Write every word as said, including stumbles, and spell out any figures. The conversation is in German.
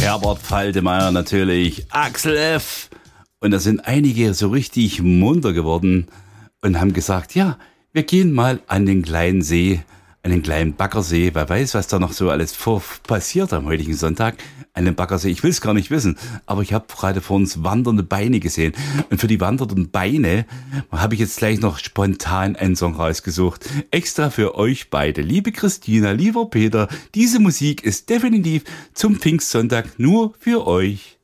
Herbert Faltemeyer natürlich, Axel F. Und da sind einige so richtig munter geworden und haben gesagt, ja, wir gehen mal an den kleinen See, an den kleinen Baggersee. Wer weiß, was da noch so alles vor passiert am heutigen Sonntag an dem Baggersee. Ich will es gar nicht wissen, aber ich habe gerade vor uns wandernde Beine gesehen. Und für die wandernden Beine habe ich jetzt gleich noch spontan einen Song rausgesucht. Extra für euch beide. Liebe Christina, lieber Peter, diese Musik ist definitiv zum Pfingstsonntag nur für euch.